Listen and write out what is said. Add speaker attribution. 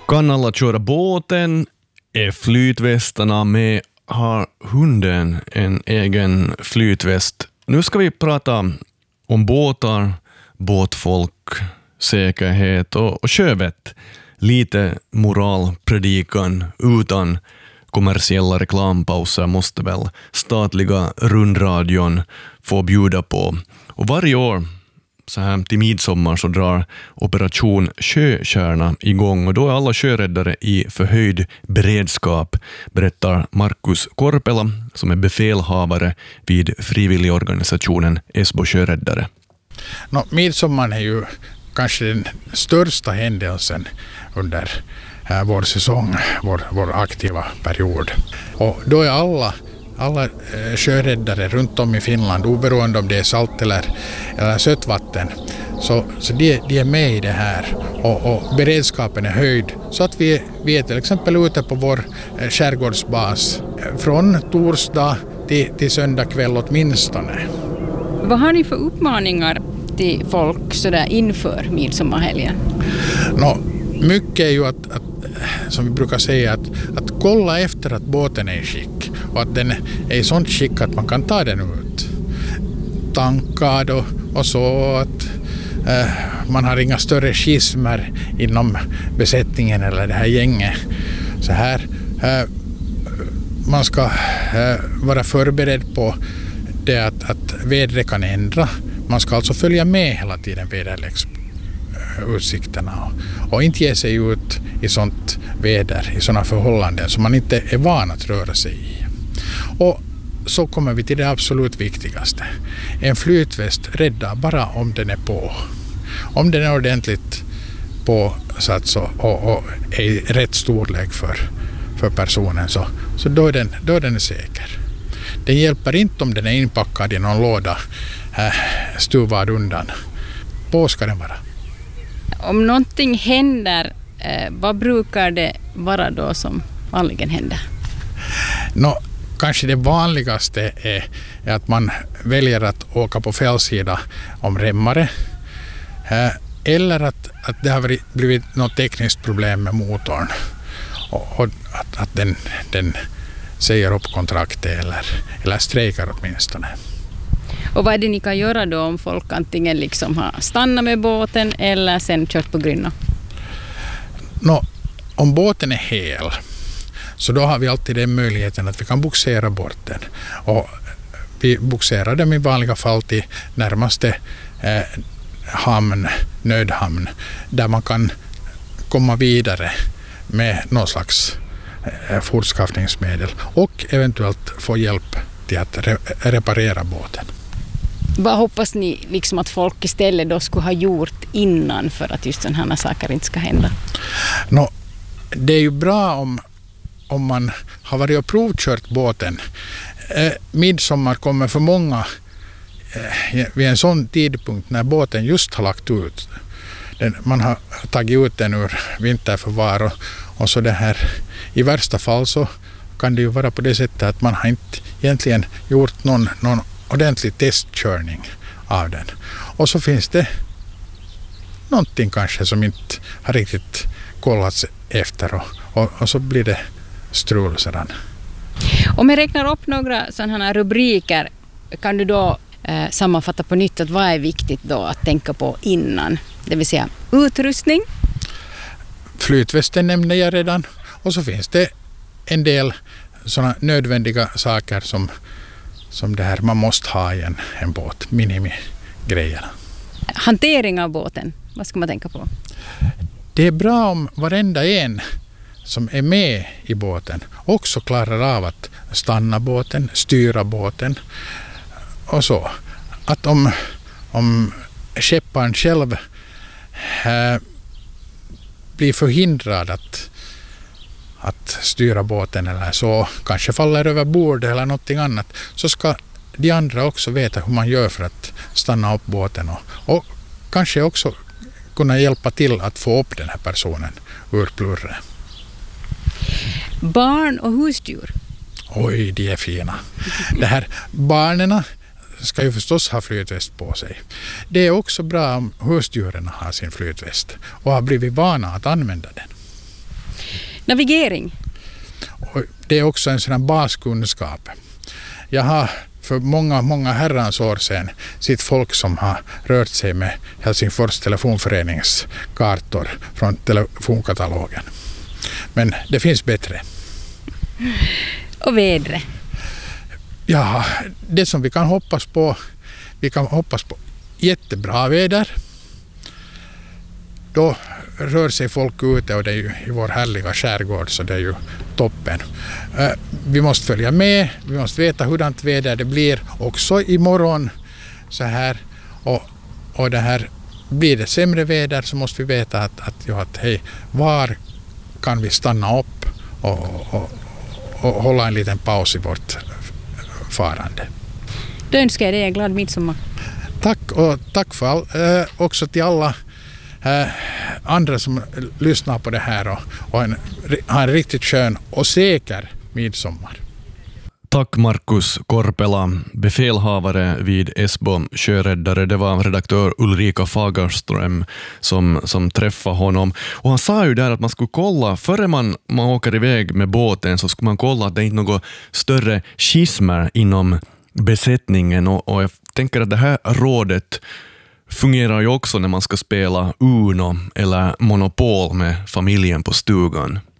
Speaker 1: Kan alla köra båten? Är flytvästarna med? Har hunden en egen flytväst? Nu ska vi prata om båtar, båtfolk, säkerhet och sjövett. Lite moralpredikan utan kommersiella reklampauser måste väl statliga rundradion få bjuda på. Och varje år så här till midsommar så drar Operation Sjöstjärna igång och då är alla sjöräddare i förhöjd beredskap, berättar Markus Korpela som är befälhavare vid frivilligorganisationen Esbo sjöräddare.
Speaker 2: Midsommar är ju kanske den största händelsen under vår säsong, vår aktiva period. Och då är alla sjöräddare runt om i Finland, oberoende om det är salt eller sötvatten, så de är med i det här och beredskapen är höjd så att vi är till exempel ute på vår skärgårdsbas från torsdag till söndag kväll åtminstone.
Speaker 3: Vad har ni för uppmaningar till folk så där inför midsommarhelgen?
Speaker 2: Mycket är ju att som vi brukar säga att kolla efter att båten är i skick och att den är i sånt skick att man kan ta den ut. Tankad och så att man har inga större schismer inom besättningen eller det här gänget. Så här, man ska vara förberedd på det att vädret kan ändra. Man ska alltså följa med hela tiden väderleksutsikterna och inte ge sig ut i sånt väder, i sådana förhållanden som man inte är van att röra sig i. Och så kommer vi till det absolut viktigaste. En flytväst räddar bara om den är på. Om den är ordentligt påsatt och är i rätt storlek för personen så då är den säker. Den hjälper inte om den är inpackad i någon låda stuvad undan. På ska den vara.
Speaker 3: Om någonting händer, vad brukar det vara då som vanligen händer?
Speaker 2: Kanske det vanligaste är att man väljer att åka på fällsida om remmare eller att det har blivit något tekniskt problem med motorn och att den säger upp kontraktet eller strejkar åtminstone.
Speaker 3: Och vad är det ni kan göra då om folk antingen liksom har stannat med båten eller sen kört på grynna?
Speaker 2: Om båten är hel så då har vi alltid den möjligheten att vi kan boxera bort den. Och vi boxerar dem i vanliga fall till närmaste nödhamn där man kan komma vidare med någon slags fortskaffningsmedel och eventuellt få hjälp till att reparera båten.
Speaker 3: Vad hoppas ni liksom att folk istället då skulle ha gjort innan för att just sådana här saker inte ska hända?
Speaker 2: Det är ju bra om man har varit och provkört båten. Midsommar kommer för många vid en sån tidpunkt när båten just har lagt ut. Man har tagit ut den ur vinterförvar och så det här. I värsta fall så kan det ju vara på det sättet att man har inte egentligen gjort någon ordentlig testkörning av den. Och så finns det någonting kanske som inte har riktigt kollats efter och så blir det strul sedan.
Speaker 3: Om jag räknar upp några sådana här rubriker, kan du då sammanfatta på nytt att vad är viktigt då att tänka på innan? Det vill säga utrustning.
Speaker 2: Flytvästen nämnde jag redan. Och så finns det en del sådana nödvändiga saker som det här man måste ha i en båt, minimigrejerna.
Speaker 3: Hantering av båten, vad ska man tänka på?
Speaker 2: Det är bra om varenda en som är med i båten också klarar av att stanna båten, styra båten och så. Att om skepparen själv blir förhindrad att styra båten eller så, kanske faller över bord eller någonting annat, så ska de andra också veta hur man gör för att stanna upp båten och kanske också kunna hjälpa till att få upp den här personen ur plurre.
Speaker 3: Barn och husdjur?
Speaker 2: Oj, de är fina. Det här barnen ska ju förstås ha flytväst på sig. Det är också bra om husdjuren har sin flytväst och har blivit vana att använda den.
Speaker 3: Navigering.
Speaker 2: Och det är också en sån här baskunskap. Jag har för många herrans år sedan sitt folk som har rört sig med Helsingfors telefonförenings kartor från telefonkatalogen. Men det finns bättre.
Speaker 3: Och vädret?
Speaker 2: Ja, det som vi kan hoppas på jättebra väder. Då rör sig folk ute och det är ju i vår härliga skärgård, så det är ju toppen. Vi måste följa med, vi måste veta hurdant väder det blir också imorgon så här, och det här, blir det sämre väder så måste vi veta att hej, var kan vi stanna upp och hålla en liten paus i vårt farande.
Speaker 3: Då önskar jag dig en glad midsommar.
Speaker 2: Tack, och tack för också till alla andra som lyssnar på det här och ha en riktigt skön och säker midsommar.
Speaker 1: Tack Markus Korpela, befälhavare vid Esbo sjöräddare. Det var redaktör Ulrika Fagerström som träffade honom. Och han sa ju där att man skulle kolla, före man åker iväg med båten så skulle man kolla att det inte är något större schismer inom besättningen. Och jag tänker att det här rådet fungerar ju också när man ska spela Uno eller Monopol med familjen på stugan.